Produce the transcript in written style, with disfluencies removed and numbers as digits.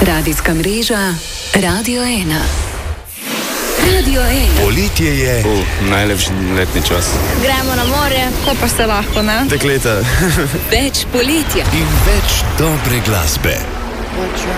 Radijska mreža Radio 1. Radio 1. Poletje je najlepši letni čas. Gremo na morje, ko pa se lahko, ne? Dekleta. Več poletja in več dobre glasbe.